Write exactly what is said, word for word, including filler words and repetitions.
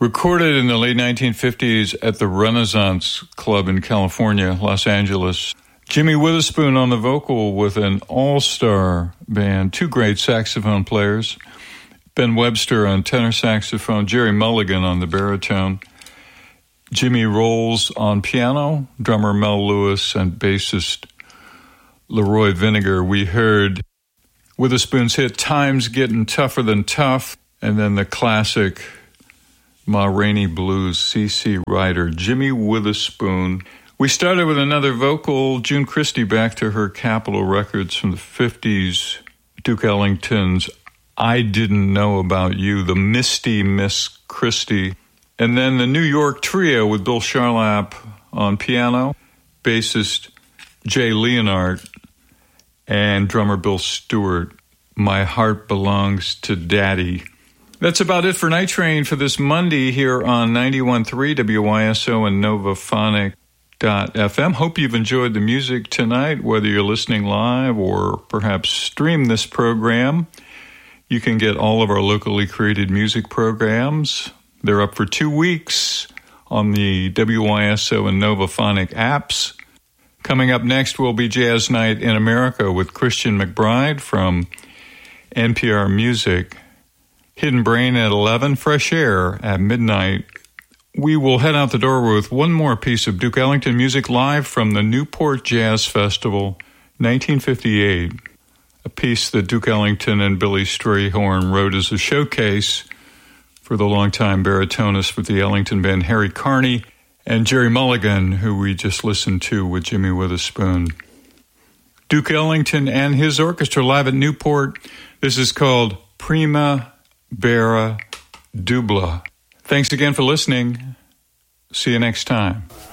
Recorded in the late nineteen fifties at the Renaissance Club in California, Los Angeles. Jimmy Witherspoon on the vocal with an all-star band, two great saxophone players. Ben Webster on tenor saxophone, Jerry Mulligan on the baritone. Jimmy Rolls on piano, drummer Mel Lewis, and bassist Leroy Vinegar. We heard Witherspoon's hit Time's Getting Tougher Than Tough, and then the classic Ma Rainey Blues, C C Ryder, Jimmy Witherspoon. We started with another vocal, June Christy, back to her Capitol Records from the fifties, Duke Ellington's I Didn't Know About You, the Misty Miss Christie. And then the New York Trio with Bill Charlap on piano, bassist Jay Leonard, and drummer Bill Stewart, My Heart Belongs to Daddy. That's about it for Night Train for this Monday here on ninety-one point three W Y S O and Novaphonic dot F M. Hope you've enjoyed the music tonight, whether you're listening live or perhaps stream this program. You can get all of our locally created music programs. They're up for two weeks on the W Y S O and Novaphonic apps. Coming up next will be Jazz Night in America with Christian McBride from N P R Music. Hidden Brain at eleven, Fresh Air at midnight. We will head out the door with one more piece of Duke Ellington music live from the Newport Jazz Festival, nineteen fifty-eight. A piece that Duke Ellington and Billy Strayhorn wrote as a showcase for the longtime baritonist with the Ellington Band, Harry Carney, and Jerry Mulligan, who we just listened to with Jimmy Witherspoon. Duke Ellington and his orchestra live at Newport. This is called Prima Bara Dubla. Thanks again for listening. See you next time.